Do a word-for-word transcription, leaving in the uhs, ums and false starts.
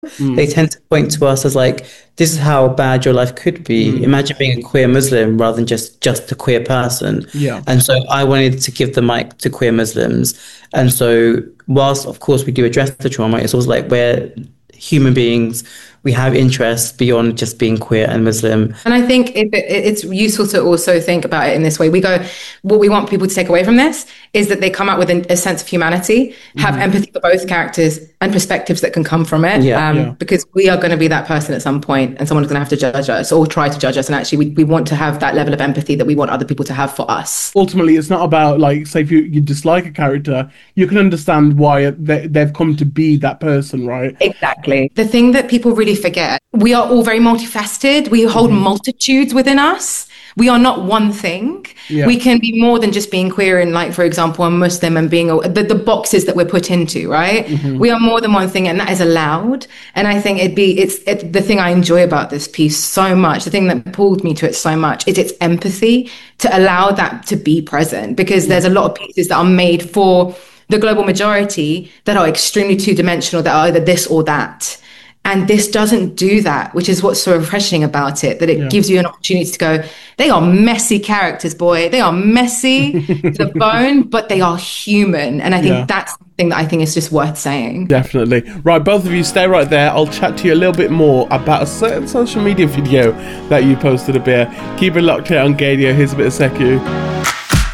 They Mm. tend to point to us as like, this is how bad your life could be. Mm. Imagine being a queer Muslim rather than just just a queer person. Yeah. And so I wanted to give the mic to queer Muslims. And so whilst of course we do address the trauma, it's also like we're human beings. We have interests beyond just being queer and Muslim. And I think if it, it's useful to also think about it in this way. We go, what we want people to take away from this is that they come out with an, a sense of humanity, have Mm-hmm. empathy for both characters and perspectives that can come from it. Yeah. Um, Yeah. Because we are going to be that person at some point and someone's going to have to judge us or try to judge us. And actually, we, we want to have that level of empathy that we want other people to have for us. Ultimately, it's not about, like, say if you, you dislike a character, you can understand why they, they've come to be that person, right? Exactly. The thing that people really forget, we are all very multifaceted. We hold Mm-hmm. multitudes within us. We are not one thing. Yeah. We can be more than just being queer and, like, for example, a Muslim and being a, the, the boxes that we're put into, right? Mm-hmm. We are more than one thing, and that is allowed. And I think it'd be, it's it, the thing I enjoy about this piece so much, the thing that pulled me to it so much is its empathy to allow that to be present, because there's a lot of pieces that are made for the global majority that are extremely two-dimensional, that are either this or that. And this doesn't do that, which is what's so refreshing about it, that it Yeah. gives you an opportunity to go, they are messy characters, boy. They are messy to the bone, but they are human. And I think Yeah. that's something that I think is just worth saying. Definitely. Right, both of you stay right there. I'll chat to you a little bit more about a certain social media video that you posted a bit. Keep it locked here on Gadio. Here's a bit of Seku.